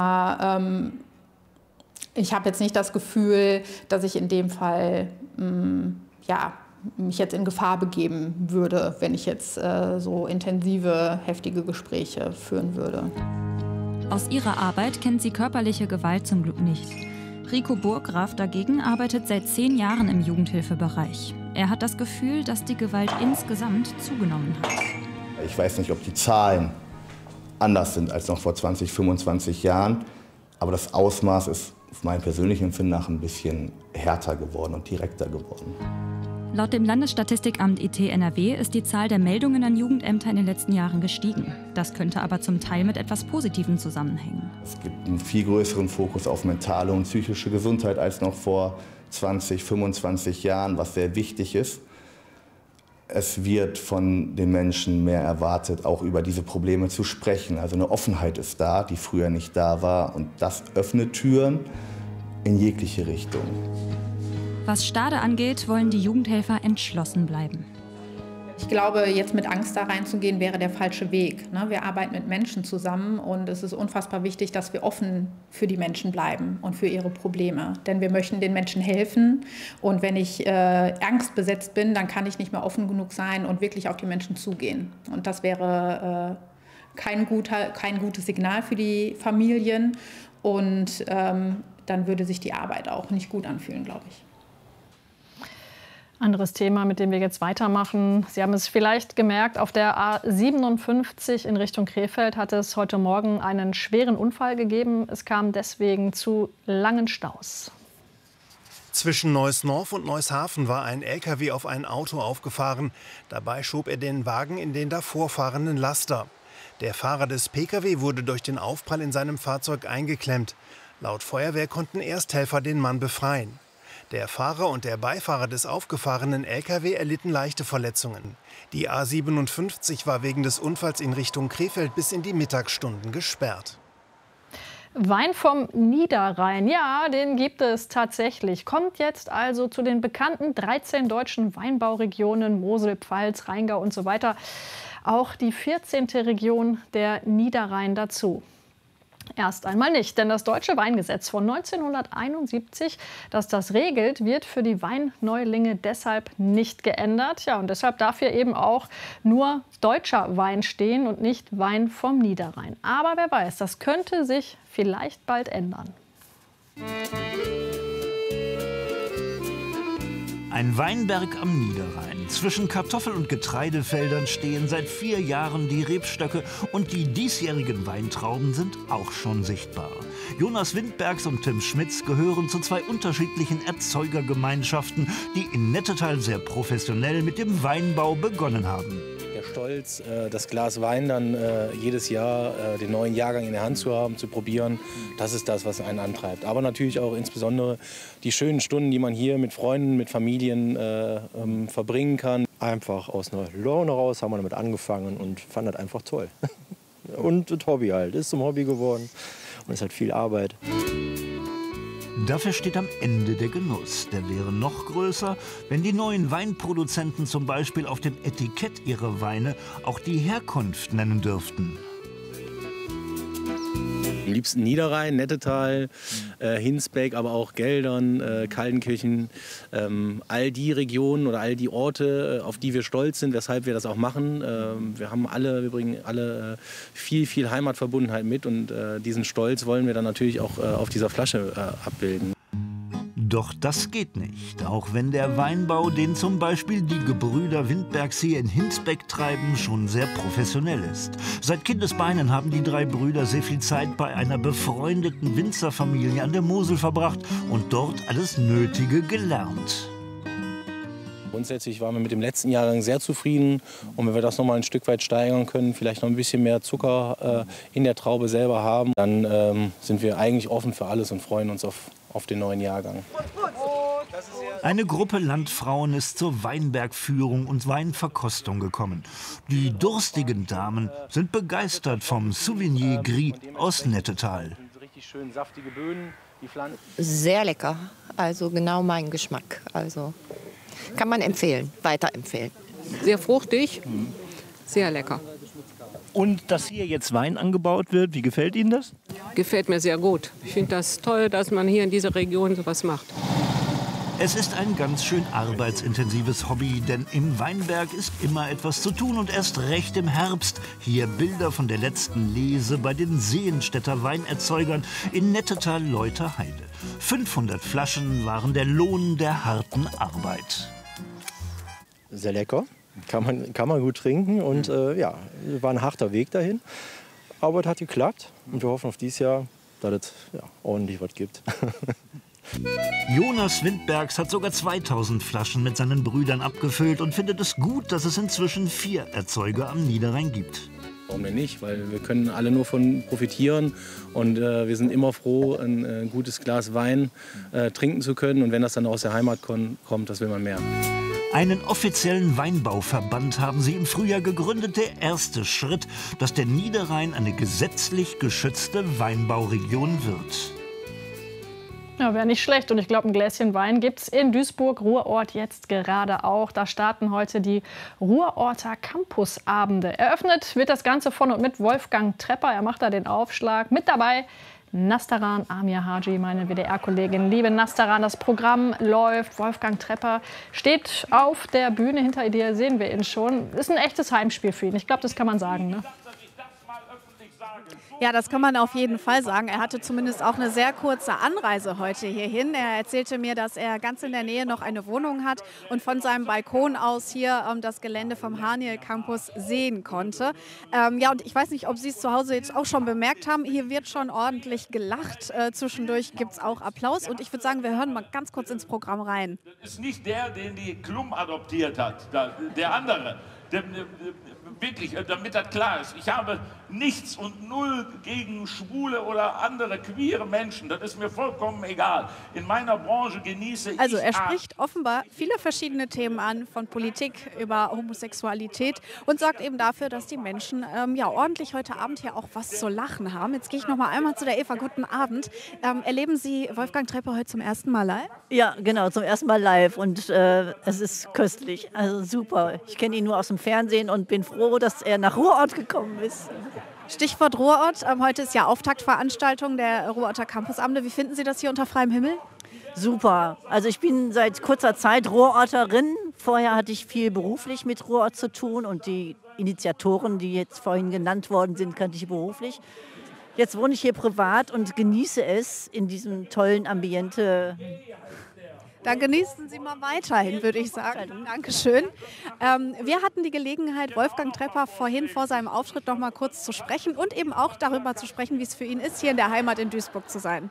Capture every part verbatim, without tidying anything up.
Ähm, ich habe jetzt nicht das Gefühl, dass ich in dem Fall mh, ja, mich jetzt in Gefahr begeben würde, wenn ich jetzt äh, so intensive, heftige Gespräche führen würde. Aus ihrer Arbeit kennt sie körperliche Gewalt zum Glück nicht. Rico Burggraf dagegen arbeitet seit zehn Jahren im Jugendhilfebereich. Er hat das Gefühl, dass die Gewalt insgesamt zugenommen hat. Ich weiß nicht, ob die Zahlen anders sind als noch vor zwanzig, fünfundzwanzig Jahren, aber das Ausmaß ist auf meinem persönlichen Empfinden nach ein bisschen härter geworden und direkter geworden. Laut dem Landesstatistikamt I T N R W ist die Zahl der Meldungen an Jugendämter in den letzten Jahren gestiegen. Das könnte aber zum Teil mit etwas Positivem zusammenhängen. Es gibt einen viel größeren Fokus auf mentale und psychische Gesundheit als noch vor zwanzig, fünfundzwanzig Jahren, was sehr wichtig ist. Es wird von den Menschen mehr erwartet, auch über diese Probleme zu sprechen. Also eine Offenheit ist da, die früher nicht da war. Und das öffnet Türen in jegliche Richtung. Was Stade angeht, wollen die Jugendhelfer entschlossen bleiben. Ich glaube, jetzt mit Angst da reinzugehen, wäre der falsche Weg. Wir arbeiten mit Menschen zusammen und es ist unfassbar wichtig, dass wir offen für die Menschen bleiben und für ihre Probleme. Denn wir möchten den Menschen helfen und wenn ich äh, angstbesetzt bin, dann kann ich nicht mehr offen genug sein und wirklich auf die Menschen zugehen. Und das wäre äh, kein, guter, kein gutes Signal für die Familien und ähm, dann würde sich die Arbeit auch nicht gut anfühlen, glaube ich. Anderes Thema, mit dem wir jetzt weitermachen. Sie haben es vielleicht gemerkt, auf der A siebenundfünfzig in Richtung Krefeld hat es heute Morgen einen schweren Unfall gegeben. Es kam deswegen zu langen Staus. Zwischen Neuss-Norf und Neushafen war ein L K W auf ein Auto aufgefahren. Dabei schob er den Wagen in den davor fahrenden Laster. Der Fahrer des P K W wurde durch den Aufprall in seinem Fahrzeug eingeklemmt. Laut Feuerwehr konnten Ersthelfer den Mann befreien. Der Fahrer und der Beifahrer des aufgefahrenen L K W erlitten leichte Verletzungen. Die A siebenundfünfzig war wegen des Unfalls in Richtung Krefeld bis in die Mittagsstunden gesperrt. Wein vom Niederrhein, ja, den gibt es tatsächlich. Kommt jetzt also zu den bekannten dreizehn deutschen Weinbauregionen Mosel, Pfalz, Rheingau und so weiter auch die vierzehnte Region der Niederrhein dazu. Erst einmal nicht, denn das deutsche Weingesetz von neunzehnhunderteinundsiebzig, das das regelt, wird für die Weinneulinge deshalb nicht geändert. Ja, und deshalb darf hier eben auch nur deutscher Wein stehen und nicht Wein vom Niederrhein. Aber wer weiß, das könnte sich vielleicht bald ändern. Ein Weinberg am Niederrhein. Zwischen Kartoffel- und Getreidefeldern stehen seit vier Jahren die Rebstöcke und die diesjährigen Weintrauben sind auch schon sichtbar. Jonas Windbergs und Tim Schmitz gehören zu zwei unterschiedlichen Erzeugergemeinschaften, die in Nettetal sehr professionell mit dem Weinbau begonnen haben. Der Stolz, das Glas Wein dann jedes Jahr den neuen Jahrgang in der Hand zu haben, zu probieren, das ist das, was einen antreibt. Aber natürlich auch insbesondere die schönen Stunden, die man hier mit Freunden, mit Familien äh, ähm, verbringen kann. Einfach aus einer Laune raus haben wir damit angefangen und fand das einfach toll. Und das Hobby halt, ist zum Hobby geworden und es hat viel Arbeit. Dafür steht am Ende der Genuss. Der wäre noch größer, wenn die neuen Weinproduzenten zum Beispiel auf dem Etikett ihrer Weine auch die Herkunft nennen dürften. Am liebsten Niederrhein, Nettetal, äh, Hinsbeck, aber auch Geldern, äh, Kaltenkirchen. Ähm, all die Regionen oder all die Orte, äh, auf die wir stolz sind, weshalb wir das auch machen. Ähm, wir haben alle, wir bringen alle äh, viel, viel Heimatverbundenheit mit und äh, diesen Stolz wollen wir dann natürlich auch äh, auf dieser Flasche äh, abbilden. Doch das geht nicht, auch wenn der Weinbau, den zum Beispiel die Gebrüder Windbergs hier in Hinsbeck treiben, schon sehr professionell ist. Seit Kindesbeinen haben die drei Brüder sehr viel Zeit bei einer befreundeten Winzerfamilie an der Mosel verbracht und dort alles Nötige gelernt. Grundsätzlich waren wir mit dem letzten Jahrgang sehr zufrieden und wenn wir das noch mal ein Stück weit steigern können, vielleicht noch ein bisschen mehr Zucker äh, in der Traube selber haben, dann ähm, sind wir eigentlich offen für alles und freuen uns auf, auf den neuen Jahrgang. Eine Gruppe Landfrauen ist zur Weinbergführung und Weinverkostung gekommen. Die durstigen Damen sind begeistert vom Souvenir Gris aus Nettetal. Sehr lecker, also genau mein Geschmack. Also kann man empfehlen, weiterempfehlen. Sehr fruchtig, sehr lecker. Und dass hier jetzt Wein angebaut wird, wie gefällt Ihnen das? gefällt mir sehr gut. Ich finde das toll, dass man hier in dieser Region sowas macht. Es ist ein ganz schön arbeitsintensives Hobby, denn im Weinberg ist immer etwas zu tun und erst recht im Herbst. Hier Bilder von der letzten Lese bei den Sehenstädter Weinerzeugern in Nettetal-Leuterheide. fünfhundert Flaschen waren der Lohn der harten Arbeit. Sehr lecker, kann man, kann man gut trinken und äh, ja, war ein harter Weg dahin. Aber es hat geklappt und wir hoffen auf dieses Jahr, dass es ja, ordentlich was gibt. Jonas Windbergs hat sogar zweitausend Flaschen mit seinen Brüdern abgefüllt und findet es gut, dass es inzwischen vier Erzeuger am Niederrhein gibt. Warum denn nicht? Weil wir können alle nur von profitieren und äh, wir sind immer froh, ein äh, gutes Glas Wein äh, trinken zu können. Und wenn das dann aus der Heimat kommt, das will man mehr. Einen offiziellen Weinbauverband haben sie im Frühjahr gegründet. Der erste Schritt, dass der Niederrhein eine gesetzlich geschützte Weinbauregion wird. Ja, wäre nicht schlecht. Und ich glaube, ein Gläschen Wein gibt es in Duisburg-Ruhrort jetzt gerade auch. Da starten heute die Ruhrorter Campusabende. Eröffnet wird das Ganze von und mit Wolfgang Trepper. Er macht da den Aufschlag. Mit dabei Nastaran Amir Haji, meine W D R-Kollegin. Liebe Nastaran, das Programm läuft. Wolfgang Trepper steht auf der Bühne. Hinter dir sehen wir ihn schon. Ist ein echtes Heimspiel für ihn. Ich glaube, das kann man sagen, ne? Ja, das kann man auf jeden Fall sagen. Er hatte zumindest auch eine sehr kurze Anreise heute hierhin. Er erzählte mir, dass er ganz in der Nähe noch eine Wohnung hat und von seinem Balkon aus hier ähm, das Gelände vom Haniel Campus sehen konnte. Ähm, ja, und ich weiß nicht, ob Sie es zu Hause jetzt auch schon bemerkt haben. Hier wird schon ordentlich gelacht. Äh, zwischendurch gibt es auch Applaus. Und ich würde sagen, wir hören mal ganz kurz ins Programm rein. Das ist nicht der, den die Klum adoptiert hat, der andere. Der, der, wirklich, damit das klar ist. Ich habe nichts und null gegen schwule oder andere queere Menschen. Das ist mir vollkommen egal. In meiner Branche genieße ich... Also er spricht offenbar viele verschiedene Themen an, von Politik über Homosexualität und sorgt eben dafür, dass die Menschen ähm, ja ordentlich heute Abend hier auch was zu lachen haben. Jetzt gehe ich noch mal einmal zu der Eva. Guten Abend. Ähm, erleben Sie Wolfgang Trepper heute zum ersten Mal live? Ja, genau, zum ersten Mal live und äh, es ist köstlich. Also super. Ich kenne ihn nur aus dem Fernsehen und bin froh, dass er nach Ruhrort gekommen ist. Stichwort Ruhrort. Ähm, heute ist ja Auftaktveranstaltung der Ruhrorter Campusabende. Wie finden Sie das hier unter freiem Himmel? Super. Also ich bin seit kurzer Zeit Ruhrorterin. Vorher hatte ich viel beruflich mit Ruhrort zu tun und die Initiatoren, die jetzt vorhin genannt worden sind, kannte ich beruflich. Jetzt wohne ich hier privat und genieße es in diesem tollen Ambiente. Dann genießen Sie mal weiterhin, würde ich sagen. Dankeschön. Ähm, wir hatten die Gelegenheit, Wolfgang Trepper vorhin vor seinem Auftritt noch mal kurz zu sprechen und eben auch darüber zu sprechen, wie es für ihn ist, hier in der Heimat in Duisburg zu sein.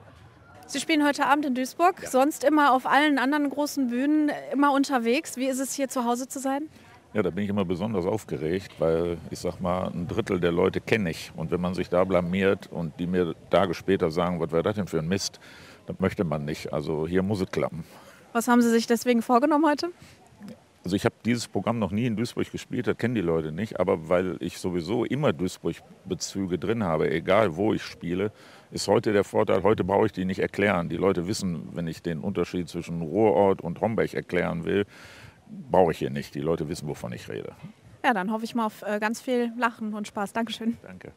Sie spielen heute Abend in Duisburg, ja. Sonst immer auf allen anderen großen Bühnen, immer unterwegs. Wie ist es, hier zu Hause zu sein? Ja, da bin ich immer besonders aufgeregt, weil ich sag mal, ein Drittel der Leute kenne ich. Und wenn man sich da blamiert und die mir Tage später sagen, was wäre das denn für ein Mist, das möchte man nicht. Also hier muss es klappen. Was haben Sie sich deswegen vorgenommen heute? Also ich habe dieses Programm noch nie in Duisburg gespielt, das kennen die Leute nicht. Aber weil ich sowieso immer Duisburg-Bezüge drin habe, egal wo ich spiele, ist heute der Vorteil, heute brauche ich die nicht erklären. Die Leute wissen, wenn ich den Unterschied zwischen Ruhrort und Homberg erklären will, brauche ich hier nicht. Die Leute wissen, wovon ich rede. Ja, dann hoffe ich mal auf äh, ganz viel Lachen und Spaß. Dankeschön. Danke.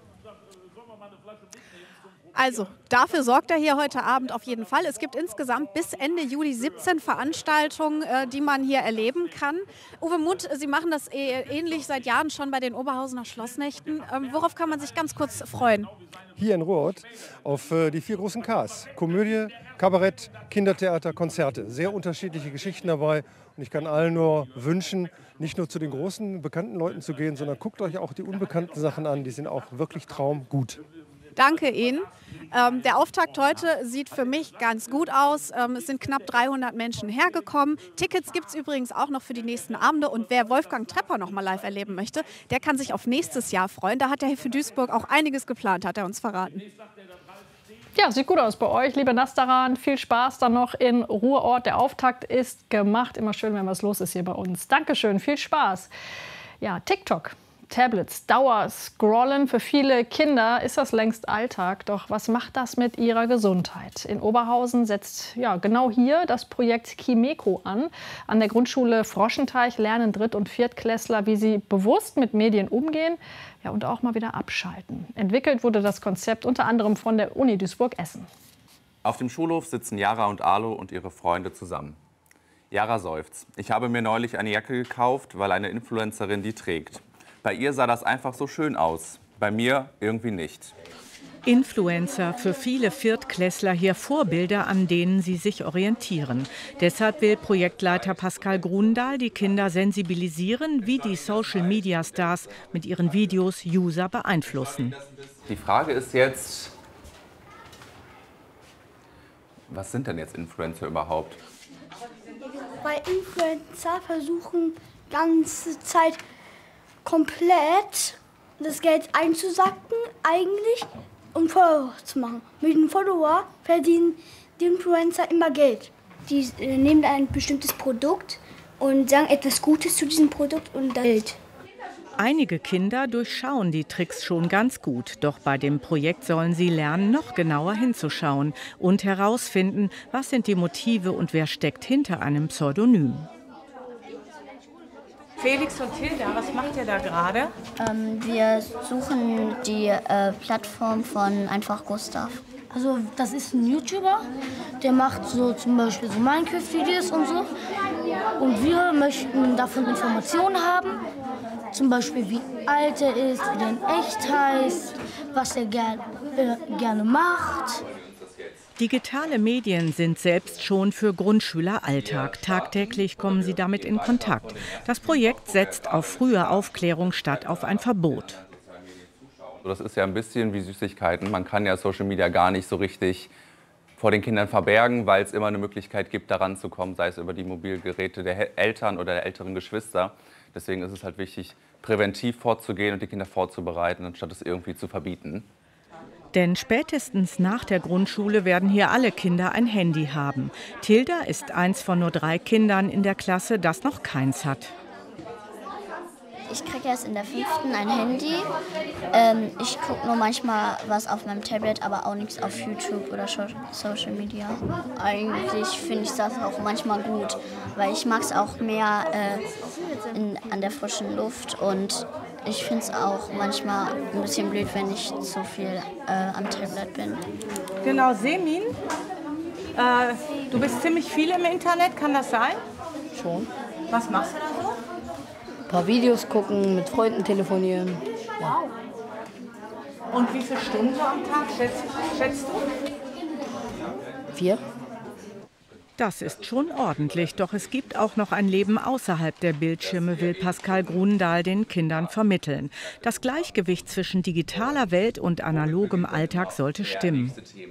Also, dafür sorgt er hier heute Abend auf jeden Fall. Es gibt insgesamt bis Ende Juli siebzehn Veranstaltungen, äh, die man hier erleben kann. Uwe Muth, Sie machen das äh, ähnlich seit Jahren schon bei den Oberhausener Schlossnächten. Ähm, worauf kann man sich ganz kurz freuen? Hier in Ruhrort auf äh, die vier großen Ks. Komödie, Kabarett, Kindertheater, Konzerte. Sehr unterschiedliche Geschichten dabei. Und ich kann allen nur wünschen, nicht nur zu den großen, bekannten Leuten zu gehen, sondern guckt euch auch die unbekannten Sachen an. Die sind auch wirklich traumgut. Danke Ihnen. Ähm, der Auftakt heute sieht für mich ganz gut aus. Ähm, es sind knapp dreihundert Menschen hergekommen. Tickets gibt es übrigens auch noch für die nächsten Abende. Und wer Wolfgang Trepper noch mal live erleben möchte, der kann sich auf nächstes Jahr freuen. Da hat er für Duisburg auch einiges geplant, hat er uns verraten. Ja, sieht gut aus bei euch, liebe Nastaran. Viel Spaß dann noch in Ruhrort. Der Auftakt ist gemacht. Immer schön, wenn was los ist hier bei uns. Dankeschön, viel Spaß. Ja, TikTok. Tablets, Dauerscrollen. Für viele Kinder ist das längst Alltag. Doch was macht das mit ihrer Gesundheit? In Oberhausen setzt ja genau hier das Projekt Kimeko an. An der Grundschule Froschenteich lernen Dritt- und Viertklässler, wie sie bewusst mit Medien umgehen, ja, und auch mal wieder abschalten. Entwickelt wurde das Konzept unter anderem von der Uni Duisburg-Essen. Auf dem Schulhof sitzen Jara und Alo und ihre Freunde zusammen. Jara seufzt. Ich habe mir neulich eine Jacke gekauft, weil eine Influencerin die trägt. Bei ihr sah das einfach so schön aus. Bei mir irgendwie nicht. Influencer, für viele Viertklässler hier Vorbilder, an denen sie sich orientieren. Deshalb will Projektleiter Pascal Grundahl die Kinder sensibilisieren, wie die Social-Media-Stars mit ihren Videos User beeinflussen. Die Frage ist jetzt, was sind denn jetzt Influencer überhaupt? Weil Influencer versuchen ganze Zeit komplett das Geld einzusacken eigentlich und Follower zu machen. Mit einem Follower verdienen die Influencer immer Geld. Die äh, nehmen ein bestimmtes Produkt und sagen etwas Gutes zu diesem Produkt und das Geld. Einige Kinder durchschauen die Tricks schon ganz gut. Doch bei dem Projekt sollen sie lernen, noch genauer hinzuschauen und herausfinden, was sind die Motive und wer steckt hinter einem Pseudonym. Felix und Hilda, was macht ihr da gerade? Ähm, wir suchen die äh, Plattform von Einfach Gustav. Also das ist ein YouTuber, der macht so zum Beispiel so Minecraft-Videos und so. Und wir möchten davon Informationen haben, zum Beispiel wie alt er ist, wie der in echt heißt, was er ger äh, gerne macht. Digitale Medien sind selbst schon für Grundschüler Alltag. Tagtäglich kommen sie damit in Kontakt. Das Projekt setzt auf frühe Aufklärung statt auf ein Verbot. Das ist ja ein bisschen wie Süßigkeiten. Man kann ja Social Media gar nicht so richtig vor den Kindern verbergen, weil es immer eine Möglichkeit gibt, daran zu kommen, sei es über die Mobilgeräte der Eltern oder der älteren Geschwister. Deswegen ist es halt wichtig, präventiv vorzugehen und die Kinder vorzubereiten, anstatt es irgendwie zu verbieten. Denn spätestens nach der Grundschule werden hier alle Kinder ein Handy haben. Tilda ist eins von nur drei Kindern in der Klasse, das noch keins hat. Ich kriege erst in der fünften ein Handy. Ähm, ich gucke nur manchmal was auf meinem Tablet, aber auch nichts auf YouTube oder Social Media. Eigentlich finde ich das auch manchmal gut, weil ich mag es auch mehr äh, in, an der frischen Luft und ich finde es auch manchmal ein bisschen blöd, wenn ich zu viel äh, am Tablet bin. Genau, Semin, äh, du bist ziemlich viel im Internet, kann das sein? Schon. Was machst du da so? Ein paar Videos gucken, mit Freunden telefonieren. Ja. Und wie viele Stunden am Tag schätzt, schätzt du? Vier. Das ist schon ordentlich, doch es gibt auch noch ein Leben außerhalb der Bildschirme, will Pascal Grundahl den Kindern vermitteln. Das Gleichgewicht zwischen digitaler Welt und analogem Alltag sollte stimmen.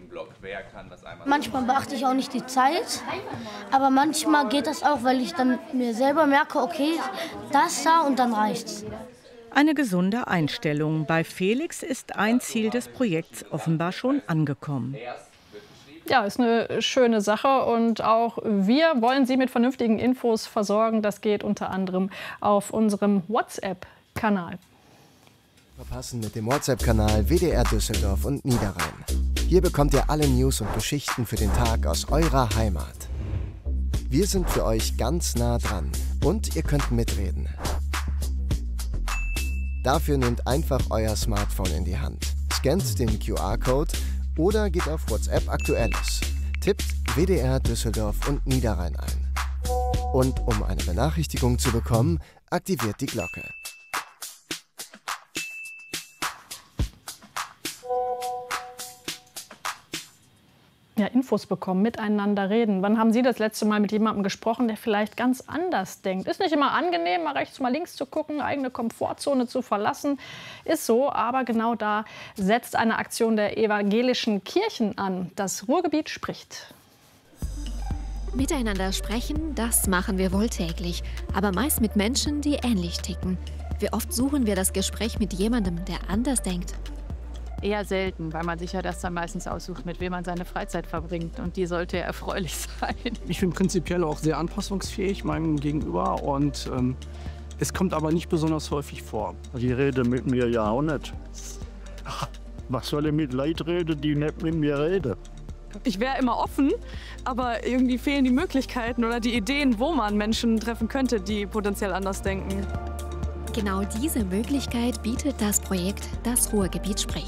Manchmal beachte ich auch nicht die Zeit, aber manchmal geht das auch, weil ich dann mir selber merke, okay, das da und dann reicht's. Eine gesunde Einstellung. Bei Felix ist ein Ziel des Projekts offenbar schon angekommen. Ja, ist eine schöne Sache und auch wir wollen Sie mit vernünftigen Infos versorgen. Das geht unter anderem auf unserem WhatsApp-Kanal. Verpassen mit dem WhatsApp-Kanal W D R Düsseldorf und Niederrhein. Hier bekommt ihr alle News und Geschichten für den Tag aus eurer Heimat. Wir sind für euch ganz nah dran und ihr könnt mitreden. Dafür nehmt einfach euer Smartphone in die Hand, scannt den Q R-Code oder geht auf WhatsApp Aktuelles, tippt W D R Düsseldorf und Niederrhein ein. Und um eine Benachrichtigung zu bekommen, aktiviert die Glocke. Ja, Infos bekommen, miteinander reden. Wann haben Sie das letzte Mal mit jemandem gesprochen, der vielleicht ganz anders denkt? Ist nicht immer angenehm, mal rechts, mal links zu gucken, eigene Komfortzone zu verlassen. Ist so, aber genau da setzt eine Aktion der evangelischen Kirchen an. Das Ruhrgebiet spricht. Miteinander sprechen, das machen wir wohl täglich, aber meist mit Menschen, die ähnlich ticken. Wie oft suchen wir das Gespräch mit jemandem, der anders denkt? Eher selten, weil man sich ja das dann meistens aussucht, mit wem man seine Freizeit verbringt. Und die sollte ja erfreulich sein. Ich bin prinzipiell auch sehr anpassungsfähig meinem Gegenüber und ähm, Es kommt aber nicht besonders häufig vor. Die reden mit mir ja auch nicht. Was soll ich mit Leuten reden, die nicht mit mir reden? Ich wäre immer offen, aber irgendwie fehlen die Möglichkeiten oder die Ideen, wo man Menschen treffen könnte, die potenziell anders denken. Genau diese Möglichkeit bietet das Projekt Das Ruhrgebiet spricht.